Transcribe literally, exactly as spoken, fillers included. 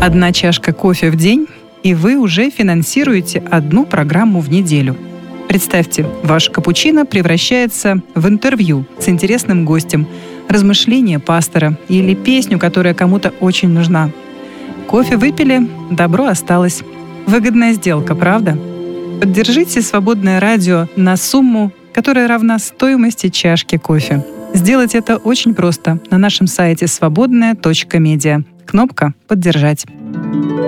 Одна чашка кофе в день, и вы уже финансируете одну программу в неделю. Представьте, ваш капучино превращается в интервью с интересным гостем, размышления пастора или песню, которая кому-то очень нужна. Кофе выпили, добро осталось. Выгодная сделка, правда? Поддержите «Свободное радио» на сумму, которая равна стоимости чашки кофе. Сделать это очень просто на нашем сайте свободное точка медиа. Кнопка «Поддержать».